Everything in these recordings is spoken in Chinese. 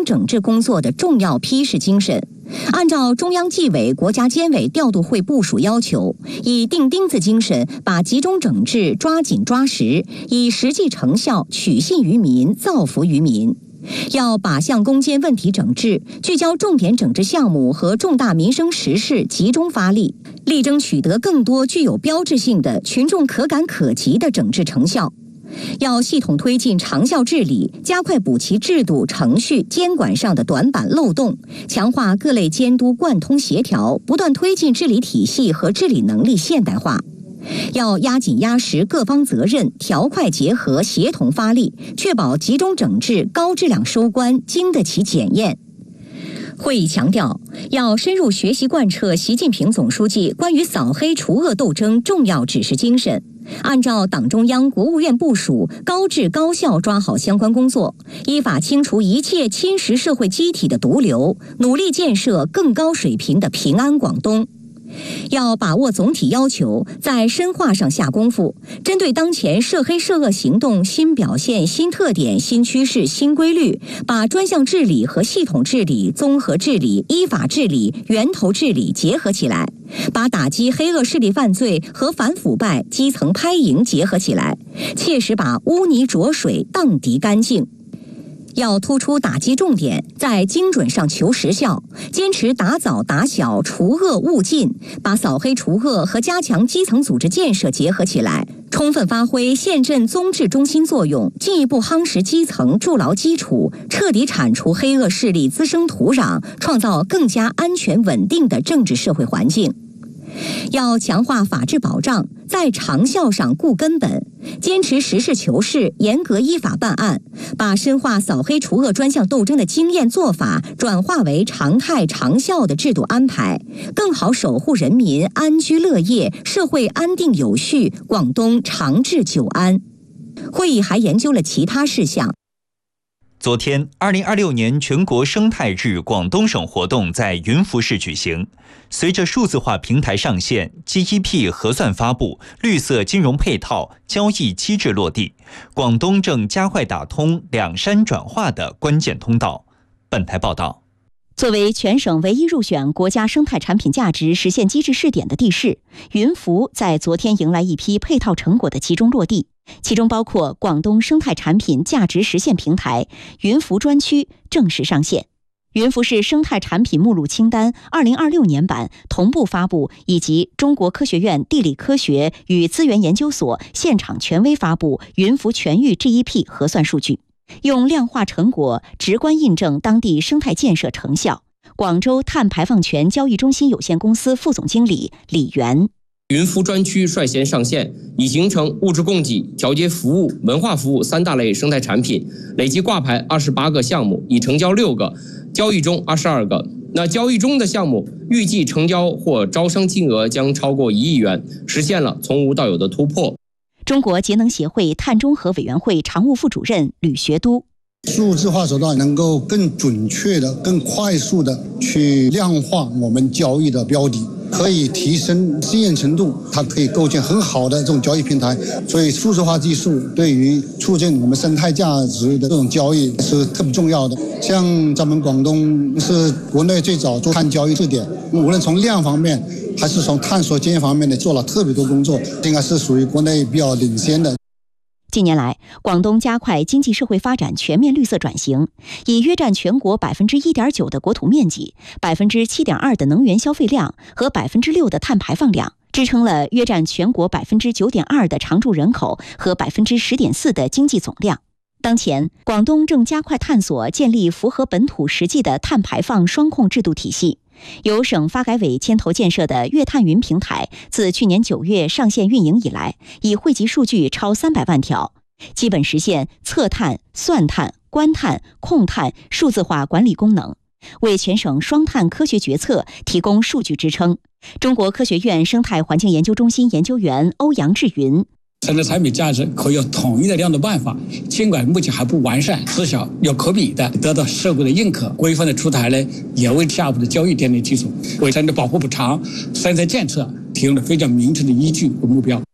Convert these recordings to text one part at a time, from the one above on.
整治工作的重要批示精神，按照中央纪委国家监委调度会部署要求，以钉钉子精神把集中整治抓紧抓实，以实际成效取信于民、造福于民。要靶向攻坚问题整治，聚焦重点整治项目和重大民生实事，集中发力，力争取得更多具有标志性的、群众可感可及的整治成效。要系统推进长效治理，加快补齐制度、程序、监管上的短板漏洞，强化各类监督贯通协调，不断推进治理体系和治理能力现代化。要压紧压实各方责任，调快结合，协同发力，确保集中整治、高质量收官，经得起检验。会议强调，要深入学习贯彻习近平总书记关于扫黑除恶斗争重要指示精神，按照党中央、国务院部署，高质高效抓好相关工作，依法清除一切侵蚀社会机体的毒瘤，努力建设更高水平的平安广东。要把握总体要求，在深化上下功夫，针对当前涉黑涉恶行动新表现、新特点、新趋势、新规律，把专项治理和系统治理、综合治理、依法治理、源头治理结合起来，把打击黑恶势力犯罪和反腐败、基层拍赢结合起来，切实把污泥浊水荡涤干净。要突出打击重点，在精准上求实效，坚持打早打小、除恶务尽，把扫黑除恶和加强基层组织建设结合起来，充分发挥县镇综治中心作用，进一步夯实基层，筑牢基础，彻底铲除黑恶势力滋生土壤，创造更加安全稳定的政治社会环境。要强化法治保障，在长效上顾根本，坚持实事求是，严格依法办案，把深化扫黑除恶专项斗争的经验做法转化为常态长效的制度安排，更好守护人民安居乐业，社会安定有序，广东长治久安。会议还研究了其他事项。 昨天，2026年全国生态日广东省活动在云浮市举行。随着数字化平台上线、GEP 核算发布、绿色金融配套、交易机制落地，广东正加快打通两山转化的关键通道。本台报道。 作为全省唯一入选国家生态产品价值实现机制试点的地市，云浮在昨天迎来一批配套成果的集中落地，其中包括广东生态产品价值实现平台云浮专区正式上线。云浮市生态产品目录清单2026年版同步发布，以及中国科学院地理科学与资源研究所现场权威发布云浮全域 GEP 核算数据，用量化成果直观印证当地生态建设成效。广州碳排放权交易中心有限公司副总经理李源： 云浮专区率先上线，已形成物质供给、调节服务、文化服务3大类生态产品，累计挂牌28个项目，已成交6个，交易中22个。那交易中的项目预计成交或招商金额将超过1亿元，实现了从无到有的突破。 中国节能协会碳中和委员会常务副主任吕学都： 数字化手段能够更准确的、更快速的去量化我们交易的标的，可以提升信任程度，它可以构建很好的这种交易平台。所以数字化技术对于促进我们生态价值的这种交易是特别重要的。像咱们广东是国内最早做碳交易试点，无论从量方面还是从探索经验方面的做了特别多工作，应该是属于国内比较领先的。 近年来，广东加快经济社会发展全面绿色转型，以约占全国1.9%的国土面积、7.2%的能源消费量和6%的碳排放量，支撑了约占全国9.2%的常住人口和10.4%的经济总量。当前，广东正加快探索建立符合本土实际的碳排放双控制度体系。由省发改委牵头建设的粤碳云平台，自去年9月上线运营以来，已汇集数据超300万条，基本实现测碳、算碳、观碳、控碳数字化管理功能，为全省双碳科学决策提供数据支撑。中国科学院生态环境研究中心研究员欧阳志云： 生态产品价值可以有统一的量度办法，尽管目前还不完善，至少要可比的得到社会的认可。规范的出台呢，也为下一步的交易奠定基础，为生态保护补偿、生态建设提供了非常明确的依据和目标。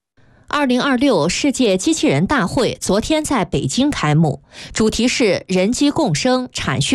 2026世界机器人大会昨天在北京开幕，主题是人机共生、产学